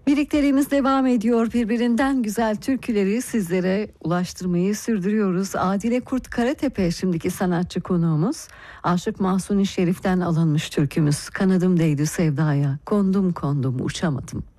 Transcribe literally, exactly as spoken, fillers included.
Birlikteliğimiz devam ediyor. Birbirinden güzel türküleri sizlere ulaştırmayı sürdürüyoruz. Adile Kurt Karatepe şimdiki sanatçı konuğumuz. Aşık Mahzuni Şerif'ten alınmış türkümüz. Kanadım değdi sevdaya, kondum kondum uçamadım.